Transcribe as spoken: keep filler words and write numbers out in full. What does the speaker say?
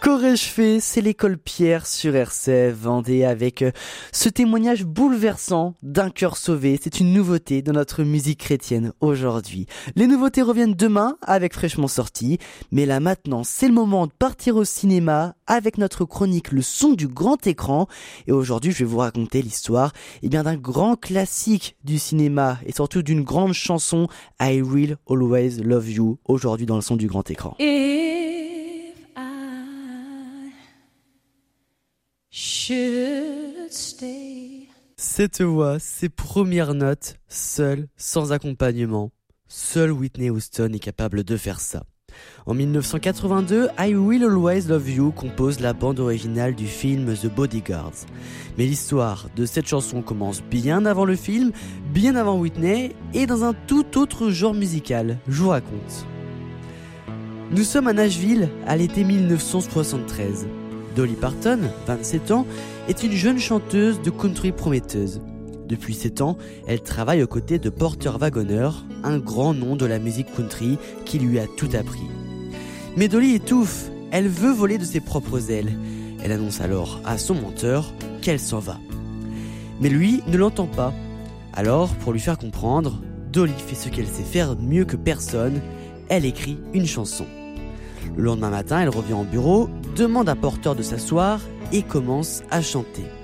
Qu'aurais-je fait? C'est l'école Pierre sur R C F Vendée avec euh, ce témoignage bouleversant d'un cœur sauvé. C'est une nouveauté dans notre musique chrétienne aujourd'hui. Les nouveautés reviennent demain avec Fraîchement Sorti. Mais là maintenant, c'est le moment de partir au cinéma avec notre chronique Le son du grand écran. Et aujourd'hui, je vais vous raconter l'histoire eh bien, d'un grand classique du cinéma et surtout d'une grande chanson I Will Always Love You aujourd'hui dans le son du grand écran. If I should stay. Cette voix, ses premières notes, seule, sans accompagnement. Seule Whitney Houston est capable de faire ça. En dix-neuf cent quatre-vingt-deux, I Will Always Love You compose la bande originale du film The Bodyguards. Mais l'histoire de cette chanson commence bien avant le film, bien avant Whitney, et dans un tout autre genre musical. Je vous raconte. Nous sommes à Nashville, à l'été dix-neuf cent soixante-treize. Dolly Parton, vingt-sept ans, est une jeune chanteuse de country prometteuse. Depuis sept ans, elle travaille aux côtés de Porter Wagoner, un grand nom de la musique country qui lui a tout appris. Mais Dolly étouffe, elle veut voler de ses propres ailes. Elle annonce alors à son menteur qu'elle s'en va. Mais lui ne l'entend pas. Alors, pour lui faire comprendre, Dolly fait ce qu'elle sait faire mieux que personne, elle écrit une chanson. Le lendemain matin, elle revient au bureau, demande à Porter de s'asseoir et commence à chanter.